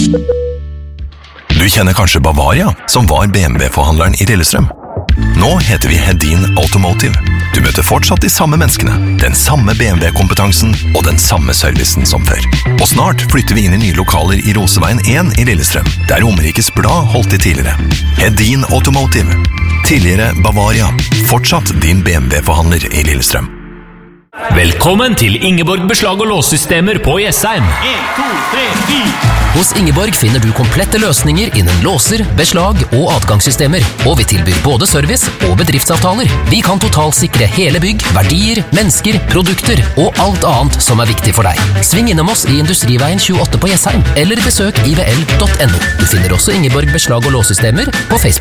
Du kjenner kanskje Bavaria, som var BMW-forhandleren i Lillestrøm. Nå heter vi Hedin Automotive. Du møter fortsatt de samme menneskene, den samme BMW-kompetansen og den samme servicen som før. Og snart flytter vi inn i nye lokaler i Roseveien 1 i Lillestrøm, der Romerikes Blad holdt til tidligere. Hedin Automotive. Tidligere Bavaria. Fortsatt din BMW-forhandler i Lillestrøm. Velkommen til Ingeborg Beslag- og låssystemer på Jessheim. 1, 2, 3, 4. Hos Ingeborg finner du komplette løsninger innen låser, beslag og adgangssystemer. Og vi tilbyr både service og bedriftsavtaler. Vi kan totalsikre hele bygg, verdier, mennesker, produkter og alt annet som er viktig for deg. Sving innom oss i Industriveien 28 på Jessheim, eller besøk ivl.no. Du finner også Ingeborg Beslag- og låssystemer på Facebook.